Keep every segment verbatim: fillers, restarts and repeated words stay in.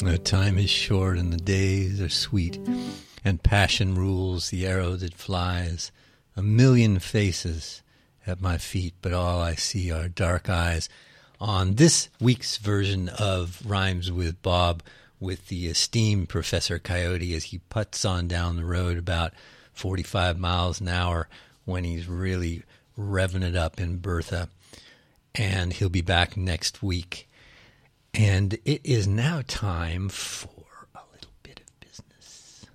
The time is short and the days are sweet, and passion rules the arrow that flies. A million faces at my feet, but all I see are dark eyes. On this week's version of Rhymes with Bob, with the esteemed Professor Coyote as he putts on down the road about forty-five miles an hour when he's really revving it up in Bertha. And he'll be back next week. And it is now time for a little bit of business.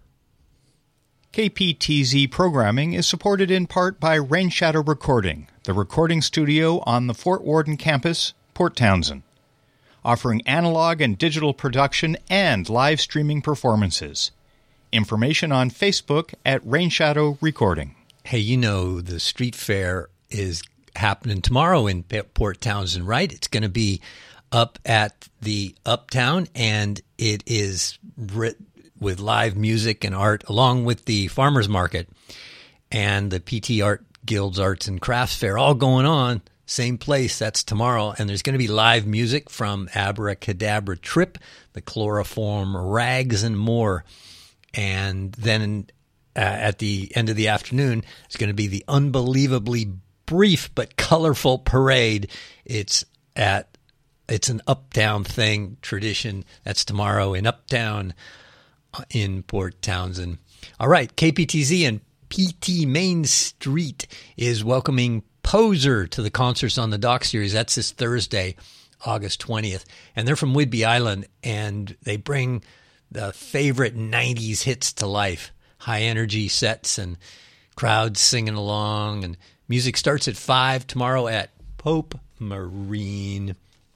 K P T Z programming is supported in part by Rain Shadow Recording, the recording studio on the Fort Worden campus, Port Townsend, offering analog and digital production and live streaming performances. Information on Facebook at Rain Shadow Recording. Hey, you know the street fair is happening tomorrow in Port Townsend, right? It's going to be up at the Uptown, and it is writ- with live music and art, along with the Farmers Market and the P T Art Guild's Arts and Crafts Fair, all going on. Same place, that's tomorrow, and there's going to be live music from Abracadabra Trip, the Chloroform Rags, and more. And then uh, at the end of the afternoon, it's going to be the unbelievably brief but colorful parade. It's at It's an Uptown thing, tradition. That's tomorrow in Uptown in Port Townsend. All right, K P T Z and P T Main Street is welcoming Poser to the Concerts on the Dock series. That's this Thursday, August twentieth. And they're from Whidbey Island, and they bring the favorite nineties hits to life. High-energy sets and crowds singing along. And music starts at five tomorrow at Pope Marine.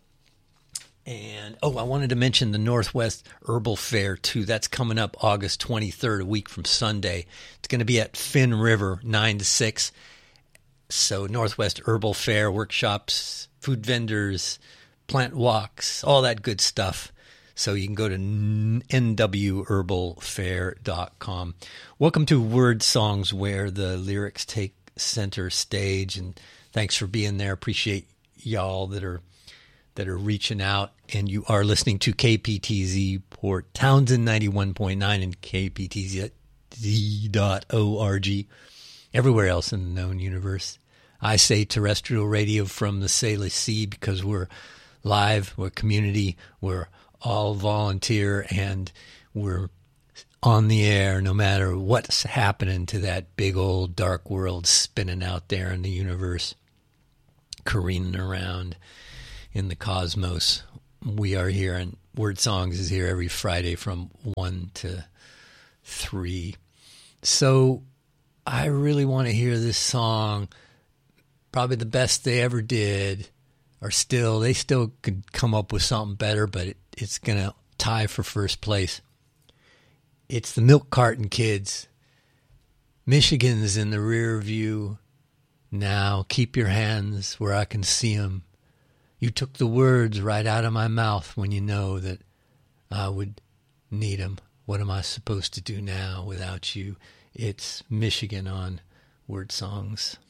And, oh, I wanted to mention the Northwest Herbal Fair, too. That's coming up August twenty-third, a week from Sunday. It's going to be at Finn River, nine to six. So Northwest Herbal Fair, workshops, food vendors, plant walks, all that good stuff. So you can go to N W herbal fair dot com. Welcome to Word Songs, where the lyrics take center stage. And thanks for being there. Appreciate y'all that are that are reaching out, and you are listening to K P T Z Port Townsend ninety-one point nine and K P T Z dot org, everywhere else in the known universe. I say terrestrial radio from the Salish Sea because we're live, we're community, we're all volunteer, and we're on the air no matter what's happening to that big old dark world spinning out there in the universe, careening around in the cosmos. We are here, and Word Songs is here every Friday from one to three. So I really want to hear this song, probably the best they ever did, or still, they still could come up with something better, but it, it's going to tie for first place. It's the Milk Carton Kids. Michigan's in the rear view now. Keep your hands where I can see 'em. You took the words right out of my mouth when you know that I would need 'em. What am I supposed to do now without you? It's Michigan on Word Songs.